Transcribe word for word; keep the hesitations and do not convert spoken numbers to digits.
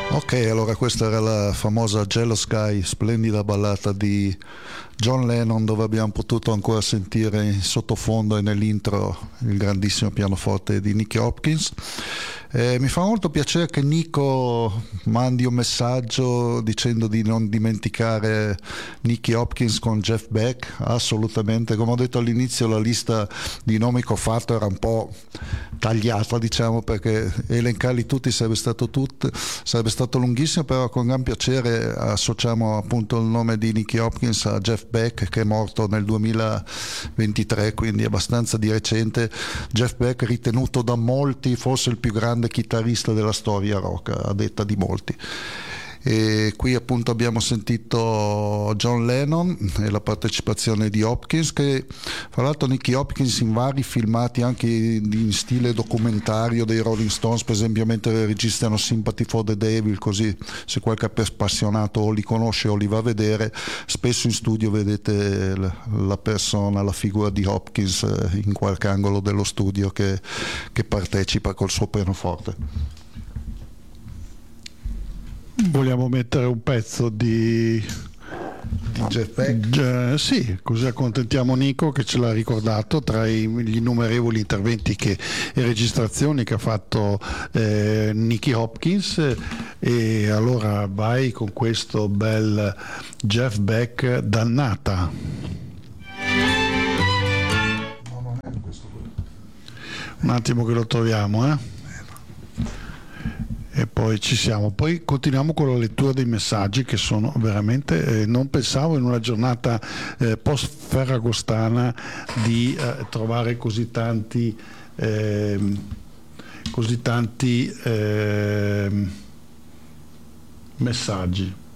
Ok, allora questa era la famosa Jealous Guy, splendida ballata di John Lennon, dove abbiamo potuto ancora sentire in sottofondo e nell'intro il grandissimo pianoforte di Nicky Hopkins. Eh, mi fa molto piacere che Nico mandi un messaggio dicendo di non dimenticare Nicky Hopkins con Jeff Beck. Assolutamente, come ho detto all'inizio, la lista di nomi che ho fatto era un po' tagliata, diciamo, perché elencarli tutti sarebbe stato, tut, sarebbe stato lunghissimo, però con gran piacere associamo appunto il nome di Nicky Hopkins a Jeff Beck, che è morto nel duemilaventitré, quindi abbastanza di recente. Jeff Beck ritenuto da molti forse il più grande chitarrista della storia rock, a detta di molti. E qui appunto abbiamo sentito John Lennon e la partecipazione di Hopkins, che fra l'altro Nicky Hopkins in vari filmati anche in stile documentario dei Rolling Stones, per esempio mentre registrano Sympathy for the Devil, così se qualche appassionato o li conosce o li va a vedere, spesso in studio vedete la persona, la figura di Hopkins in qualche angolo dello studio che, che partecipa col suo pianoforte. Vogliamo mettere un pezzo di, di Jeff Beck? G- sì, così accontentiamo Nico che ce l'ha ricordato tra i, gli innumerevoli interventi che, e registrazioni che ha fatto eh, Nicky Hopkins, e allora vai con questo bel Jeff Beck, Dannata. No, non è questo. Un attimo che lo troviamo, eh? E poi ci siamo. Poi continuiamo con la lettura dei messaggi, che sono veramente, eh, non pensavo in una giornata eh, post ferragostana di eh, trovare così tanti eh, così tanti eh, messaggi.